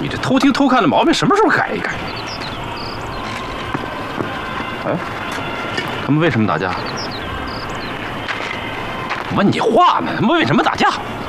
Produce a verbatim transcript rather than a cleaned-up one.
你这偷听偷看的毛病什么时候改一改？哎，他们为什么打架？问你话呢？他们为什么打架？